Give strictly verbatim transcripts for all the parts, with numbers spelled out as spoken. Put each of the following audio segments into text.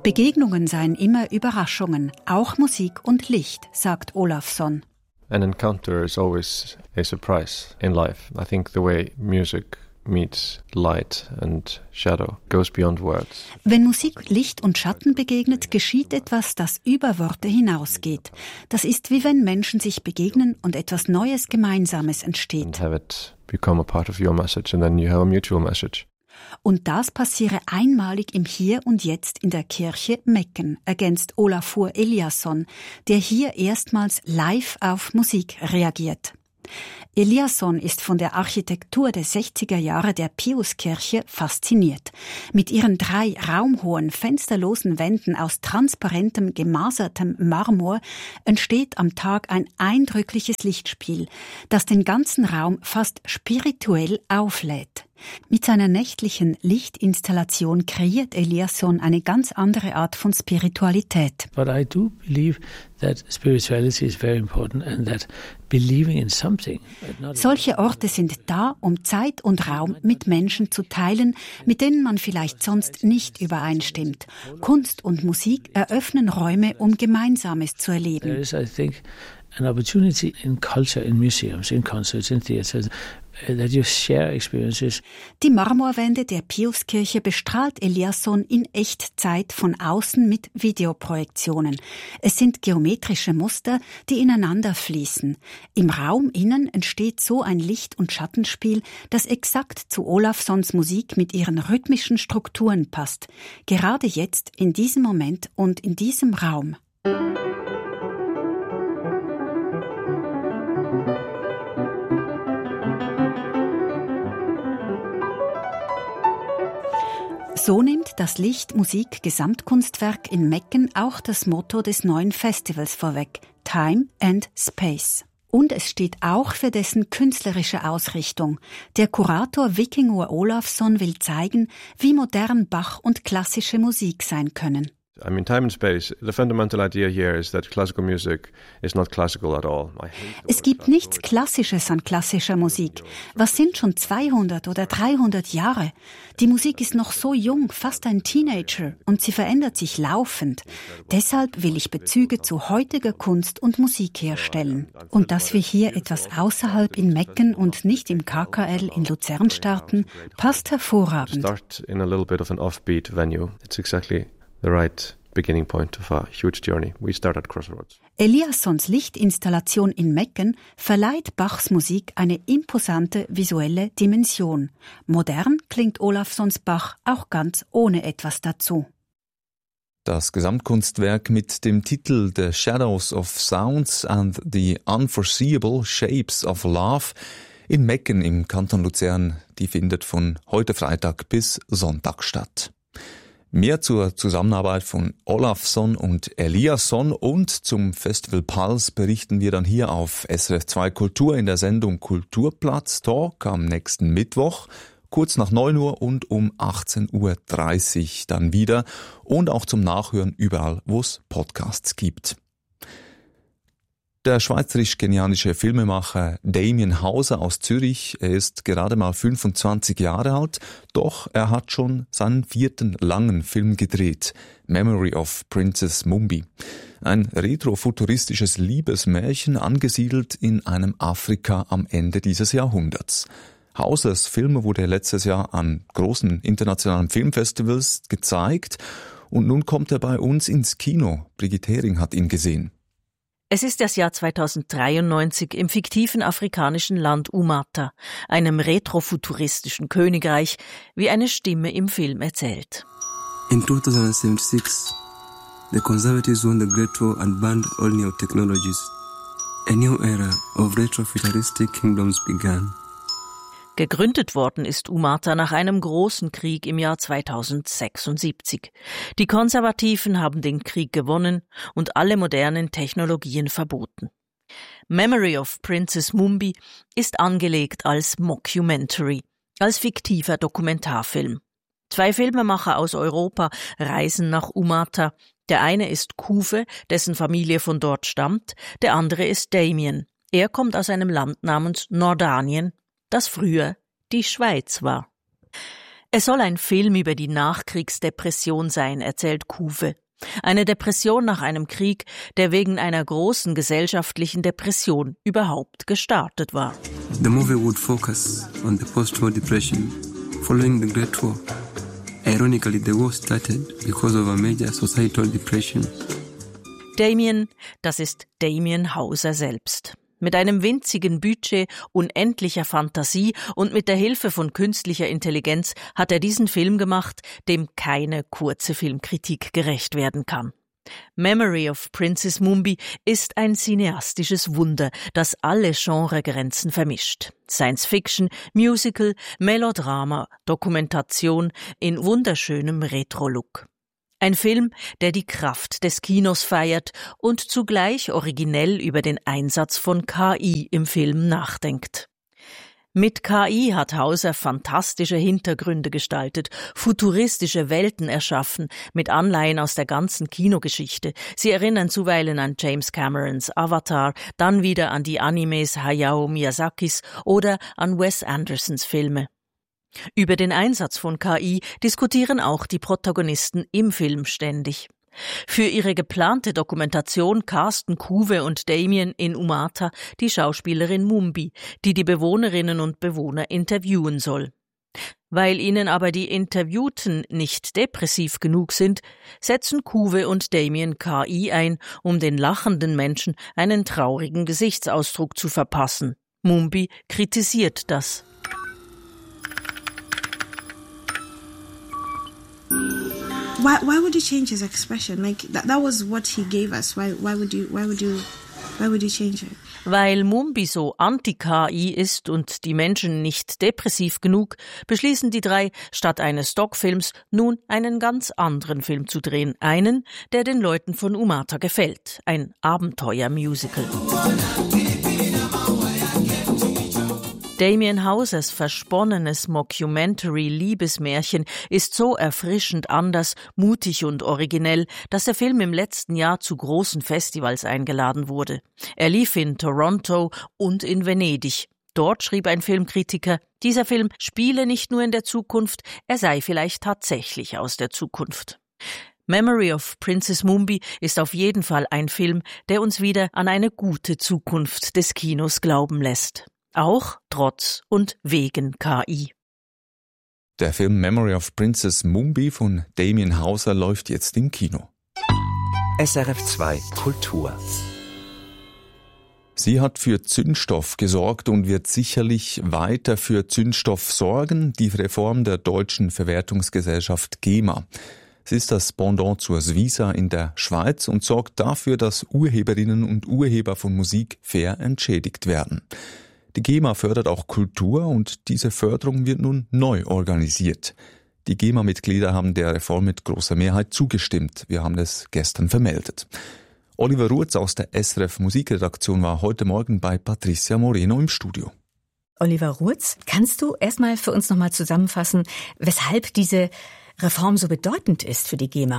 Begegnungen seien immer Überraschungen, auch Musik und Licht, sagt Olafsson. An encounter is always a surprise in life. I think the way music meets light and shadow goes beyond words. Wenn Musik Licht und Schatten begegnet, geschieht etwas, das über Worte hinausgeht. Das ist wie wenn Menschen sich begegnen und etwas Neues Gemeinsames entsteht. And have it become a part of your message and then you have a mutual message. Und das passiere einmalig im Hier und Jetzt in der Kirche Mecken, ergänzt Olafur Eliasson, der hier erstmals live auf Musik reagiert. Eliasson ist von der Architektur der sechziger Jahre der Piuskirche fasziniert. Mit ihren drei raumhohen, fensterlosen Wänden aus transparentem, gemasertem Marmor entsteht am Tag ein eindrückliches Lichtspiel, das den ganzen Raum fast spirituell auflädt. Mit seiner nächtlichen Lichtinstallation kreiert Eliasson eine ganz andere Art von Spiritualität. But I do believe that spirituality is very important and that believing in something. Solche Orte sind da, um Zeit und Raum mit Menschen zu teilen, mit denen man vielleicht sonst nicht übereinstimmt. Kunst und Musik eröffnen Räume, um Gemeinsames zu erleben. There is, I think, an opportunity in culture, in museums, in concerts, in theaters, that you share experiences. Die Marmorwände der Piuskirche bestrahlt Eliasson in Echtzeit von außen mit Videoprojektionen. Es sind geometrische Muster, die ineinander fließen. Im Raum innen entsteht so ein Licht- und Schattenspiel, das exakt zu Olafssons Musik mit ihren rhythmischen Strukturen passt. Gerade jetzt, in diesem Moment und in diesem Raum. So nimmt das Licht-Musik-Gesamtkunstwerk in Mecken auch das Motto des neuen Festivals vorweg: Time and Space. Und es steht auch für dessen künstlerische Ausrichtung. Der Kurator Vikingur Olafsson will zeigen, wie modern Bach und klassische Musik sein können. I mean, time and space, the fundamental idea here is that classical music is not classical at all. Es gibt nichts Klassisches an klassischer Musik. Was sind schon zweihundert oder dreihundert Jahre? Die Musik ist noch so jung, fast ein Teenager, und sie verändert sich laufend. Deshalb will ich Bezüge zu heutiger Kunst und Musik herstellen. Und dass wir hier etwas außerhalb in Mecken und nicht im K K L in Luzern starten, passt hervorragend. Start in a little bit of an offbeat venue. It's exactly the right beginning point of a huge journey. We start at Crossroads. Eliassons Lichtinstallation in Mecken verleiht Bachs Musik eine imposante visuelle Dimension. Modern klingt Olafssons Bach auch ganz ohne etwas dazu. Das Gesamtkunstwerk mit dem Titel The Shadows of Sounds and the Unforeseeable Shapes of Love in Mecken im Kanton Luzern, die findet von heute Freitag bis Sonntag statt. Mehr zur Zusammenarbeit von Olafsson und Eliasson und zum Festival Pulse berichten wir dann hier auf S R F zwei Kultur in der Sendung Kulturplatz Talk am nächsten Mittwoch, kurz nach neun Uhr und um achtzehn Uhr dreißig dann wieder und auch zum Nachhören überall, wo es Podcasts gibt. Der schweizerisch-kenianische Filmemacher Damien Hauser aus Zürich, er ist gerade mal fünfundzwanzig Jahre alt, doch er hat schon seinen vierten langen Film gedreht, Memory of Princess Mumbi. Ein retrofuturistisches Liebesmärchen angesiedelt in einem Afrika am Ende dieses Jahrhunderts. Hausers Film wurde letztes Jahr an großen internationalen Filmfestivals gezeigt und nun kommt er bei uns ins Kino. Brigitte Hering hat ihn gesehen. Es ist das Jahr zweitausenddreiundneunzig im fiktiven afrikanischen Land Umata, einem retrofuturistischen Königreich, wie eine Stimme im Film erzählt. In twenty seventy-six, the Conservatives won the Great War and banned all new technologies. A new era of retrofuturistic kingdoms began. Gegründet worden ist Umata nach einem großen Krieg im Jahr zweitausendsechsundsiebzig. Die Konservativen haben den Krieg gewonnen und alle modernen Technologien verboten. Memory of Princess Mumbi ist angelegt als Mockumentary, als fiktiver Dokumentarfilm. Zwei Filmemacher aus Europa reisen nach Umata. Der eine ist Kufe, dessen Familie von dort stammt, der andere ist Damien. Er kommt aus einem Land namens Nordanien, das früher die Schweiz war. Es soll ein Film über die Nachkriegsdepression sein, erzählt Kuwe. Eine Depression nach einem Krieg, der wegen einer großen gesellschaftlichen Depression überhaupt gestartet war. The movie would focus on the post-war depression following the Great War. Ironically, the war started because of a major societal depression. Damien, das ist Damien Hauser selbst. Mit einem winzigen Budget, unendlicher Fantasie und mit der Hilfe von künstlicher Intelligenz hat er diesen Film gemacht, dem keine kurze Filmkritik gerecht werden kann. Memory of Princess Mumbi ist ein cineastisches Wunder, das alle Genregrenzen vermischt. Science-Fiction, Musical, Melodrama, Dokumentation in wunderschönem Retro-Look. Ein Film, der die Kraft des Kinos feiert und zugleich originell über den Einsatz von K I im Film nachdenkt. Mit K I hat Hauser fantastische Hintergründe gestaltet, futuristische Welten erschaffen, mit Anleihen aus der ganzen Kinogeschichte. Sie erinnern zuweilen an James Camerons Avatar, dann wieder an die Animes Hayao Miyazakis oder an Wes Andersons Filme. Über den Einsatz von K I diskutieren auch die Protagonisten im Film ständig. Für ihre geplante Dokumentation casten Kuwe und Damien in Umata die Schauspielerin Mumbi, die die Bewohnerinnen und Bewohner interviewen soll. Weil ihnen aber die Interviewten nicht depressiv genug sind, setzen Kuwe und Damien K I ein, um den lachenden Menschen einen traurigen Gesichtsausdruck zu verpassen. Mumbi kritisiert das. Why why would you change his expression? Like that that was what he gave us. Why why would you why would you why would you change it? Weil Mumbi so anti-K I ist und die Menschen nicht depressiv genug, beschließen die drei, statt eines Stockfilms nun einen ganz anderen Film zu drehen. Einen, der den Leuten von Umata gefällt. Ein Abenteuer-Musical. Damien Hausers versponnenes Mockumentary-Liebesmärchen ist so erfrischend anders, mutig und originell, dass der Film im letzten Jahr zu großen Festivals eingeladen wurde. Er lief in Toronto und in Venedig. Dort schrieb ein Filmkritiker, dieser Film spiele nicht nur in der Zukunft, er sei vielleicht tatsächlich aus der Zukunft. Memory of Princess Mumbi ist auf jeden Fall ein Film, der uns wieder an eine gute Zukunft des Kinos glauben lässt. Auch trotz und wegen K I. Der Film Memory of Princess Mumbi von Damien Hauser läuft jetzt im Kino. S R F zwei Kultur. Sie hat für Zündstoff gesorgt und wird sicherlich weiter für Zündstoff sorgen, die Reform der deutschen Verwertungsgesellschaft GEMA. Sie ist das Pendant zur Svisa in der Schweiz und sorgt dafür, dass Urheberinnen und Urheber von Musik fair entschädigt werden. Die GEMA fördert auch Kultur und diese Förderung wird nun neu organisiert. Die GEMA-Mitglieder haben der Reform mit großer Mehrheit zugestimmt. Wir haben es gestern vermeldet. Oliver Ruetz aus der S R F Musikredaktion war heute Morgen bei Patricia Moreno im Studio. Oliver Ruetz, kannst du erstmal für uns nochmal zusammenfassen, weshalb diese Reform so bedeutend ist für die GEMA?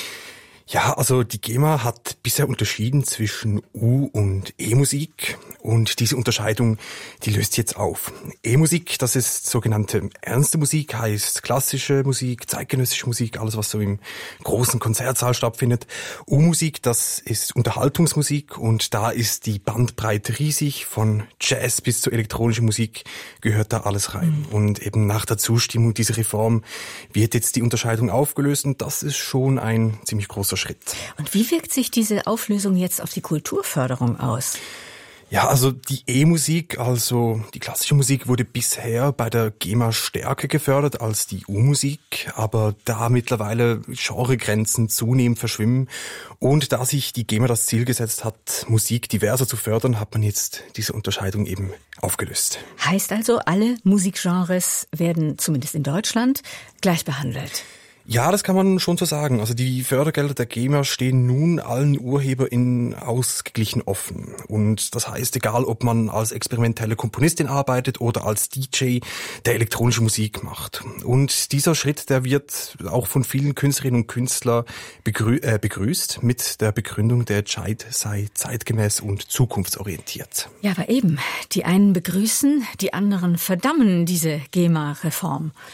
Ja, also die GEMA hat bisher unterschieden zwischen U- und E-Musik und diese Unterscheidung, die löst jetzt auf. E-Musik, das ist sogenannte ernste Musik, heißt klassische Musik, zeitgenössische Musik, alles was so im großen Konzertsaal stattfindet. U-Musik, das ist Unterhaltungsmusik und da ist die Bandbreite riesig, von Jazz bis zur elektronischen Musik gehört da alles rein. Mhm. Und eben nach der Zustimmung dieser Reform wird jetzt die Unterscheidung aufgelöst und das ist schon ein ziemlich großer Schritt. Und wie wirkt sich diese Auflösung jetzt auf die Kulturförderung aus? Ja, also die E-Musik, also die klassische Musik, wurde bisher bei der GEMA stärker gefördert als die U-Musik, aber da mittlerweile Genregrenzen zunehmend verschwimmen und da sich die GEMA das Ziel gesetzt hat, Musik diverser zu fördern, hat man jetzt diese Unterscheidung eben aufgelöst. Heißt also, alle Musikgenres werden zumindest in Deutschland gleich behandelt? Ja, das kann man schon so sagen. Also die Fördergelder der GEMA stehen nun allen UrheberInnen ausgeglichen offen. Und das heißt, egal ob man als experimentelle Komponistin arbeitet oder als D J, der elektronische Musik macht. Und dieser Schritt, der wird auch von vielen Künstlerinnen und Künstlern begrü- äh, begrüßt mit der Begründung, der Entscheid sei zeitgemäß und zukunftsorientiert. Ja, aber eben, die einen begrüßen, die anderen verdammen diese GEMA-Reform.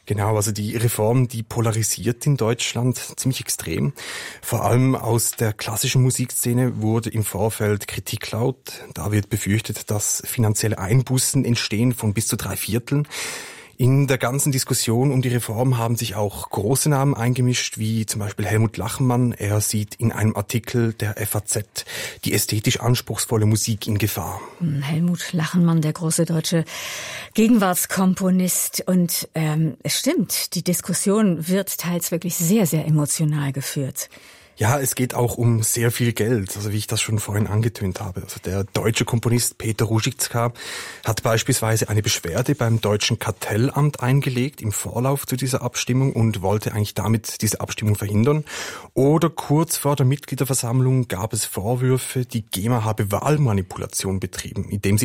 Genau, also die Reform, die polarisiert in Deutschland ziemlich extrem. Vor allem aus der klassischen Musikszene wurde im Vorfeld Kritik laut. Da wird befürchtet, dass finanzielle Einbußen entstehen von bis zu drei Vierteln. In der ganzen Diskussion um die Reform haben sich auch große Namen eingemischt, wie zum Beispiel Helmut Lachenmann. Er sieht in einem Artikel der F A Z die ästhetisch anspruchsvolle Musik in Gefahr. Helmut Lachenmann, der große deutsche Gegenwartskomponist. Und ähm, es stimmt, die Diskussion wird teils wirklich sehr, sehr emotional geführt. Ja, es geht auch um sehr viel Geld, also wie ich das schon vorhin angetönt habe. Also der deutsche Komponist Peter Ruzicka hat beispielsweise eine Beschwerde beim deutschen Kartellamt eingelegt im Vorlauf zu dieser Abstimmung und wollte eigentlich damit diese Abstimmung verhindern. Oder kurz vor der Mitgliederversammlung gab es Vorwürfe, die GEMA habe Wahlmanipulation betrieben, indem sie